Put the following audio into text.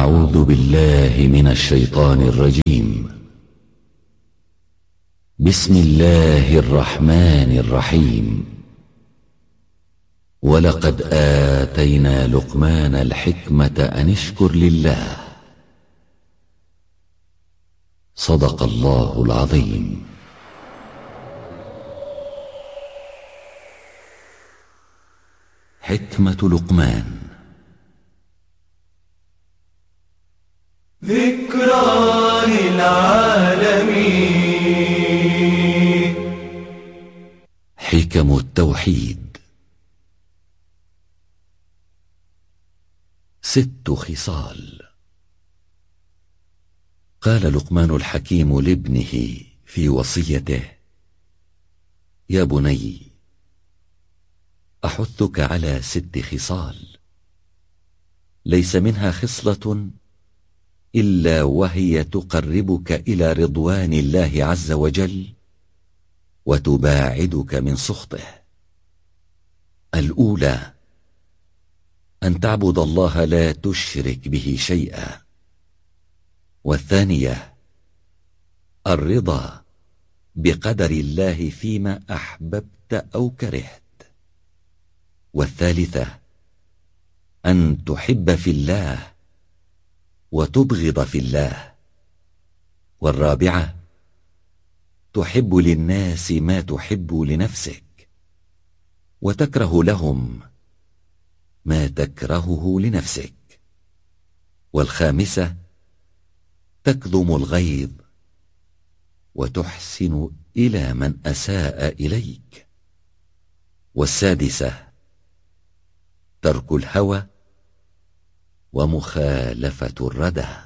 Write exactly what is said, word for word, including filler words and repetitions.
أعوذ بالله من الشيطان الرجيم. بسم الله الرحمن الرحيم. ولقد آتينا لقمان الحكمة أن اشكر لله. صدق الله العظيم. حكمة لقمان. ذكرى للعالمين. حكم التوحيد. ست خصال. قال لقمان الحكيم لابنه في وصيته: يا بني، أحثك على ست خصال، ليس منها خصلة إلا وهي تقربك إلى رضوان الله عز وجل وتباعدك من سخطه. الأولى أن تعبد الله لا تشرك به شيئا، والثانية الرضا بقدر الله فيما أحببت أو كرهت، والثالثة أن تحب في الله وتبغض في الله، والرابعة تحب للناس ما تحب لنفسك وتكره لهم ما تكرهه لنفسك، والخامسة تكظم الغيظ وتحسن إلى من أساء إليك، والسادسة ترك الهوى ومخالفة الردى.